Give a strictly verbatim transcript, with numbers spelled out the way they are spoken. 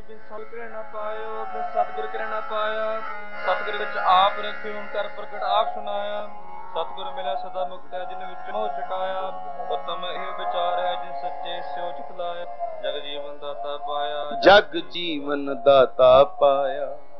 ਬਿਨ ਸਤਿਗੁਰ ਨਾ ਪਾਇਓ, ਬਿਨ ਸਤਿਗੁਰ ਕਿਰੈ ਨਾ ਪਾਇਆ। ਸਤਿਗੁਰ ਵਿੱਚ ਆਪ ਰਖਿਓ, ਓੰਕਾਰ ਪ੍ਰਗਟ ਆਪ ਸੁਨਾਇਆ। ਸਤਿਗੁਰ ਮਿਲਿਆ ਸਦਾ ਮੁਕਤ ਹੈ, ਜਿਨ ਵਿੱਚ ਮੋਹ ਚੁਕਾਇਆ। ਉਤਮ ਇਹ ਵਿਚਾਰ ਹੈ, ਜਿਨ ਸੱਚੇ ਸਿਉ ਚਿਤ ਲਾਇਆ। ਜਗ ਜੀਵਨ ਦਾਤਾ ਪਾਇਆ, ਜਗ ਜੀਵਨ ਦਾਤਾ ਪਾਇਆ।